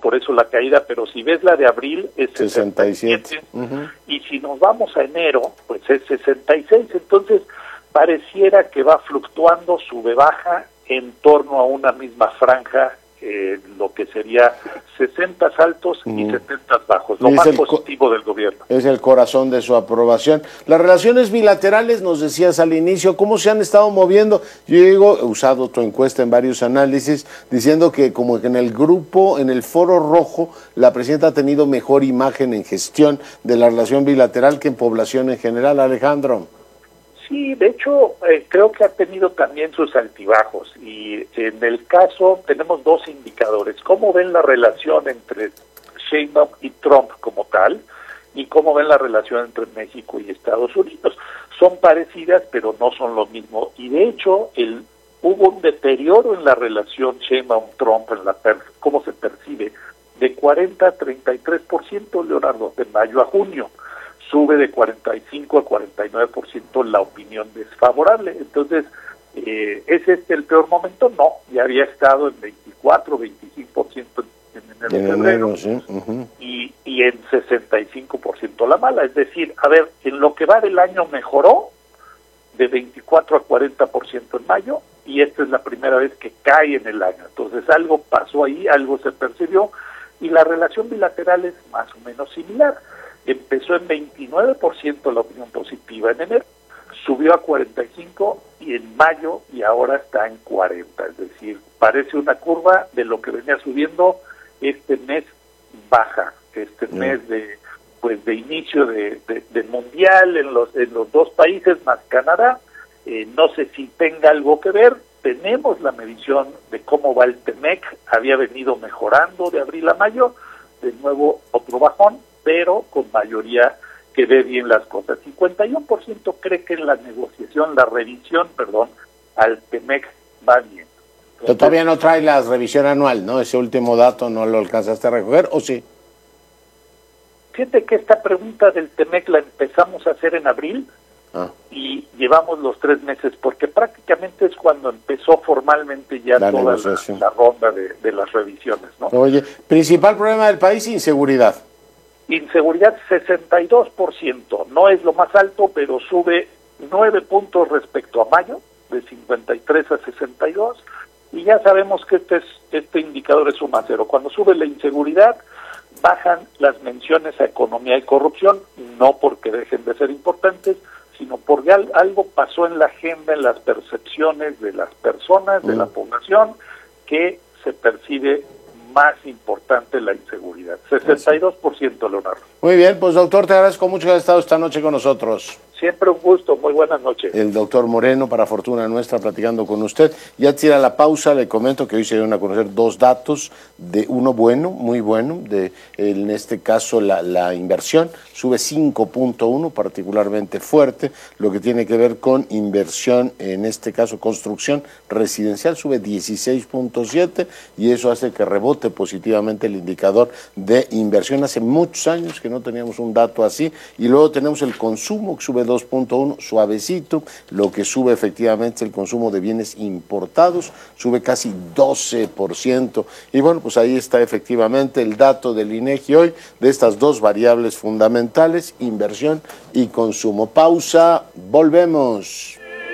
por eso la caída, pero si ves la de abril es 67, y si nos vamos a enero, pues es 66, entonces pareciera que va fluctuando, sube, baja, en torno a una misma franja, lo que sería 60 altos y 70 bajos, lo más positivo del gobierno. Es el corazón de su aprobación. Las relaciones bilaterales, nos decías al inicio, ¿cómo se han estado moviendo? Yo he usado tu encuesta en varios análisis, diciendo que como que en el grupo, en el foro rojo, la presidenta ha tenido mejor imagen en gestión de la relación bilateral que en población en general, Alejandro. Sí, de hecho, creo que ha tenido también sus altibajos, y en el caso tenemos dos indicadores: cómo ven la relación entre Sheinbaum y Trump como tal, y cómo ven la relación entre México y Estados Unidos. Son parecidas, pero no son lo mismo, y de hecho hubo un deterioro en la relación Sheinbaum-Trump, cómo se percibe, de 40 a 33%, Leonardo, de mayo a junio. Sube de 45 a 49% la opinión desfavorable. Entonces, ¿es este el peor momento? No, ya había estado en 24, 25% en enero, febrero, sí. y en 65% la mala. Es decir, a ver, en lo que va del año mejoró de 24 a 40% en mayo, y esta es la primera vez que cae en el año. Entonces, algo pasó ahí, algo se percibió, y la relación bilateral es más o menos similar. Empezó en 29% la opinión positiva en enero, subió a 45% y en mayo, y ahora está en 40%. Es decir, parece una curva de lo que venía subiendo. Este mes baja, mes de inicio de mundial en los dos países más Canadá. No sé si tenga algo que ver. Tenemos la medición de cómo va el TEMEC, había venido mejorando de abril a mayo, de nuevo otro bajón, pero con mayoría que ve bien las cosas. 51% cree que en la revisión al TEMEC va bien. Entonces, pero todavía no trae la revisión anual, ¿no? Ese último dato no lo alcanzaste a recoger, ¿o sí? Fíjate que esta pregunta del TEMEC la empezamos a hacer en abril, y llevamos los 3 meses, porque prácticamente es cuando empezó formalmente ya toda la ronda de las revisiones, ¿no? Oye, principal problema del país, inseguridad. Inseguridad 62%, no es lo más alto, pero sube 9 puntos respecto a mayo, de 53 a 62, y ya sabemos que este indicador es suma cero. Cuando sube la inseguridad, bajan las menciones a economía y corrupción, no porque dejen de ser importantes, sino porque algo pasó en la agenda, en las percepciones de las personas, de la población, que se percibe más importante la inseguridad. 62%, Leonardo. Muy bien, pues doctor, te agradezco mucho que hayas estado esta noche con nosotros. Siempre un gusto, muy buenas noches. El doctor Moreno, para fortuna nuestra, platicando con usted. Ya tira la pausa, le comento que hoy se dieron a conocer 2 datos, de uno bueno, muy bueno, en este caso la inversión, sube 5.1, particularmente fuerte, lo que tiene que ver con inversión, en este caso construcción residencial, sube 16.7, y eso hace que rebote positivamente el indicador de inversión. Hace muchos años que no teníamos un dato así, y luego tenemos el consumo, que sube 2.1, suavecito. Lo que sube efectivamente el consumo de bienes importados, sube casi 12%. Y bueno, pues ahí está efectivamente el dato del INEGI hoy de estas 2 variables fundamentales, inversión y consumo. Pausa, volvemos.